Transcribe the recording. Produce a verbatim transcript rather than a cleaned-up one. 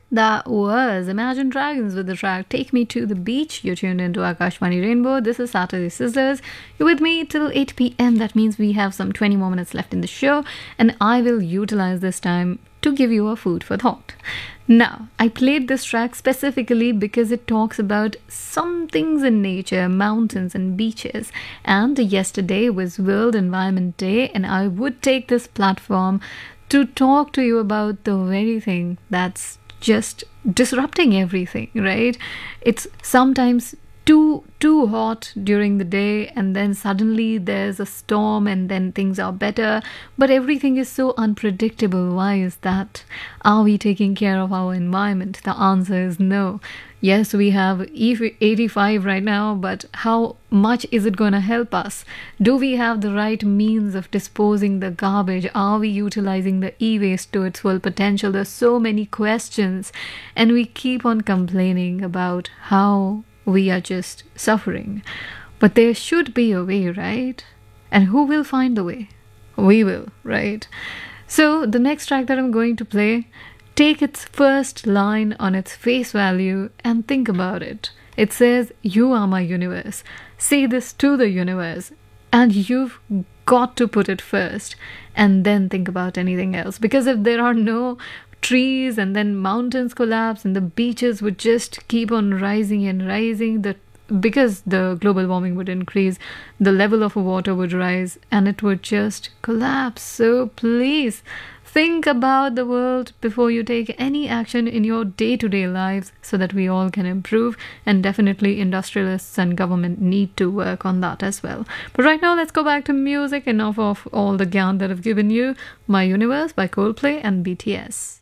That was Imagine Dragons with the track Take Me to the Beach. You're tuned into Akashvani Rainbow. This is Saturday Sizzlers. You're with me till eight p.m. That means we have some twenty more minutes left in the show, and I will utilize this time to give you a food for thought. Now, I played this track specifically because it talks about some things in nature, mountains and beaches. And yesterday was World Environment Day, and I would take this platform to talk to you about the very thing that's just disrupting everything, right? It's sometimes too too hot during the day, and then suddenly there's a storm and then things are better, but everything is so unpredictable. Why is that? Are we taking care of our environment? The answer is no. Yes, we have E eighty-five right now, but how much is it going to help us? Do we have the right means of disposing the garbage? Are we utilizing the e-waste to its full potential? There's so many questions, and we keep on complaining about how we are just suffering. But there should be a way, right? And who will find the way? We will, right? So the next track that I'm going to play, take its first line on its face value and think about it. It says, "You are my universe." Say this to the universe, and you've got to put it first and then think about anything else. Because if there are no trees and then mountains collapse and the beaches would just keep on rising and rising, the because the global warming would increase, the level of water would rise and it would just collapse. So please think about the world before you take any action in your day-to-day lives, so that we all can improve. And definitely industrialists and government need to work on that as well. But right now, let's go back to music. Enough of all the gyan that I've given you. My Universe by Coldplay and B T S.